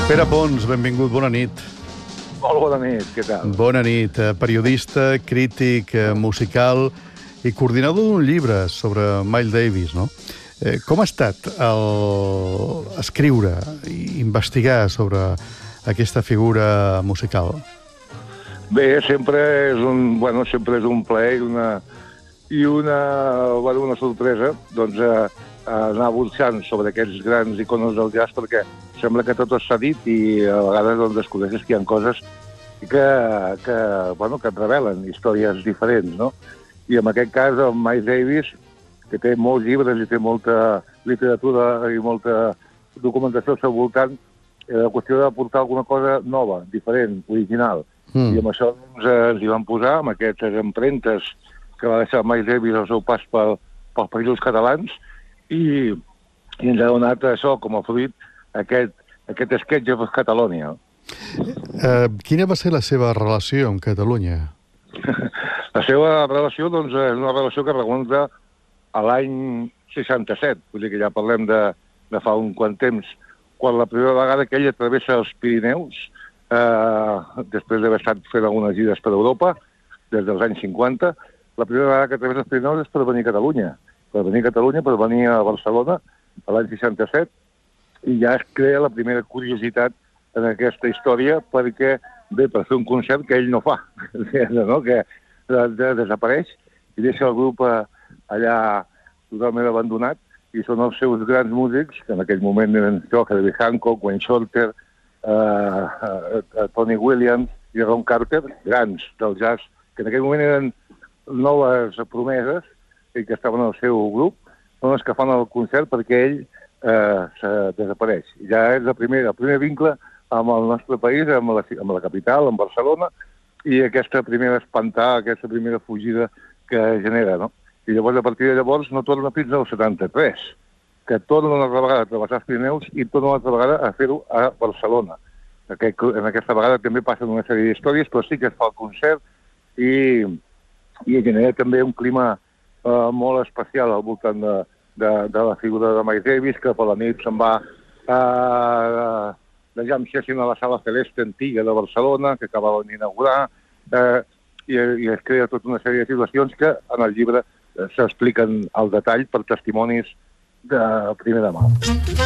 Pere Pons, benvingut, bona nit. Molt bona nit, què tal? Bona nit, periodista, crític musical i coordinador d'un llibre sobre Miles Davis, no? Com ha estat escriure i investigar sobre aquesta figura musical? Bé, sempre és un plaer i una sorpresa, doncs, anar buscant sobre aquests grans icones del jazz, perquè sembla que tot s'ha dit i a vegades doncs, descobreixes que hi ha coses que et revelen històries diferents, no? I en aquest cas, el Miles Davis, que té molts llibres i té molta literatura i molta documentació al seu voltant, era qüestió de portar alguna cosa nova, diferent, original. I amb això ens hi vam posar, amb aquestes empremtes que va deixar Miles Davis al seu pas pels països catalans, i ens ha donat això com a fruit, aquest sketch of Catalonia. Quina va ser la seva relació amb Catalunya? La seva relació, doncs, és una relació que remunta a l'any 67, vull dir que ja parlem de fa un quant temps, quan la primera vegada que ella travessa els Pirineus, després d'haver estat fent algunes gires per Europa, des dels anys 50, la primera vegada que travessa els Pirineus és per venir a Catalunya. Per venir a Barcelona, a l'any 67, i ja es crea la primera curiositat en aquesta història perquè, bé, per fer un concert que ell no fa, no? Que desapareix i deixa el grup allà totalment abandonat, i són els seus grans músics, que en aquell moment eren Herbie Hancock, Wayne Shorter, Tony Williams i Ron Carter, grans del jazz, que en aquell moment eren noves promeses i que estaven al seu grup, són els que fan el concert perquè ell desapareix. Ja és el primer vincle amb el nostre país, amb la capital, amb Barcelona, i aquesta primera espantar, aquesta primera fugida que genera, no? I llavors, a partir de llavors, no torna fins al 73, que torna una altra vegada a travessar els Pirineus i torna una altra vegada a fer-ho a Barcelona. En aquesta vegada també passen una sèrie d'històries, però sí que es fa el concert i genera també un clima molt especial al voltant de la figura de Miles Davis, que per la nit se'n va de jam session a la Sala Celeste antiga de Barcelona, que acabaven d'inaugurar, i es crea tota una sèrie de situacions que en el llibre s'expliquen al detall per testimonis de primera mà.